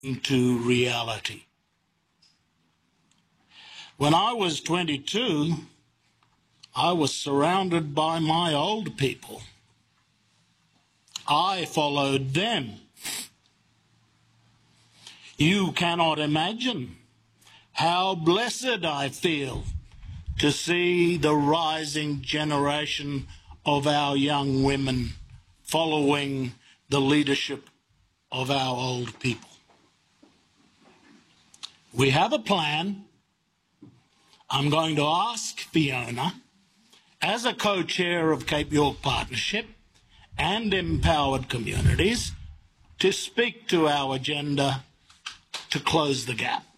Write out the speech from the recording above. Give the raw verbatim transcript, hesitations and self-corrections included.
into reality. When I was twenty-two, I was surrounded by my old people. I followed them. You cannot imagine how blessed I feel to see the rising generation of our young women following the leadership of our old people. We have a plan. I'm going to ask Fiona, as a co-chair of Cape York Partnership and Empowered Communities, to speak to our agenda to close the gap.